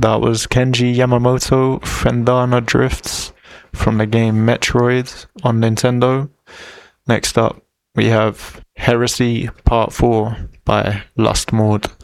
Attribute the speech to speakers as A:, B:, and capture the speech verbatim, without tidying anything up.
A: That was Kenji Yamamoto, Fendana Drifts from the game Metroid on Nintendo. Next up, we have Heresy Part four by Lustmord.